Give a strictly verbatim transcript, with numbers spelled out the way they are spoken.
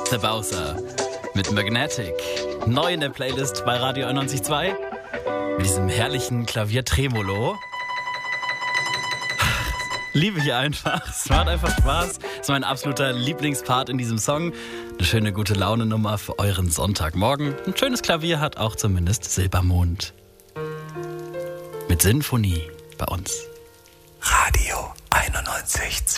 The Bowser mit Magnetic. Neu in der Playlist bei Radio einundneunzig Komma zwei. Mit diesem herrlichen Klavier-Tremolo. Liebe ich einfach. Es macht einfach Spaß. Das ist mein absoluter Lieblingspart in diesem Song. Eine schöne gute Laune-Nummer für euren Sonntagmorgen. Ein schönes Klavier hat auch zumindest Silbermond. Mit Sinfonie bei uns. Radio einundneunzig Komma zwei.